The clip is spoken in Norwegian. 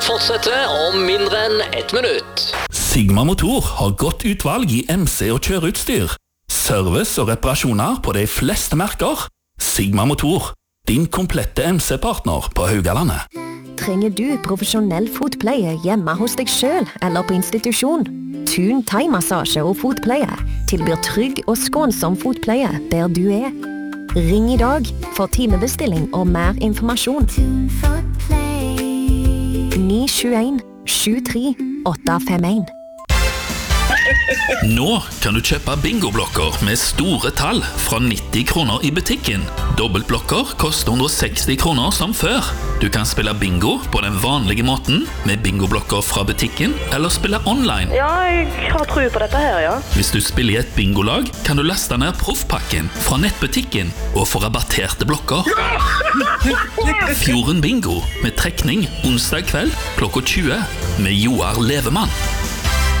Fortsetter om mindre enn 1 minutt. Sigma Motor har godt utvalg i MC og kjøreutstyr. Service og reparasjoner på de fleste merker. Sigma Motor, din komplette MC-partner på Haugalandet. Trenger du profesjonell fotpleie hjemme hos deg selv eller på institusjon? Thun thai-massasje og fotpleie tilbyr trygg og skånsom fotpleie der du er. Ring i dag for timebestilling og mer informasjon. 921 73 851. Nå kan du kjøpe bingoblokker med store tall fra 90 kroner i butikken. Dobbeltblokker koster 160 kroner som før. Du kan spille bingo på den vanlige måten med bingoblokker fra butikken, eller spille online. Ja, jeg har tro på dette her, ja. Hvis du spiller i et bingolag, kan du laste ned proffpakken fra nettbutikken og få rabatterte blokker. Fjorden Bingo med trekning onsdag kveld klokka 20 med Joar Levemann.